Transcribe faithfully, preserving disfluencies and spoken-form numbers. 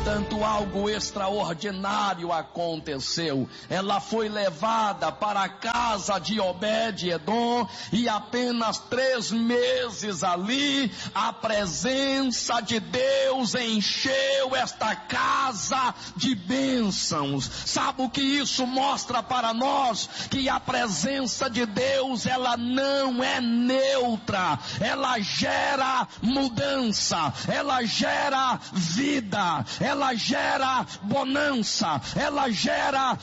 Entretanto, algo extraordinário aconteceu. Ela foi levada para a casa de Obed-edom, e apenas três meses ali, a presença de Deus encheu esta casa de bênçãos. Sabe o que isso mostra para nós? Que a presença de Deus, ela não é neutra, ela gera mudança, ela gera vida, ela gera bonança, ela gera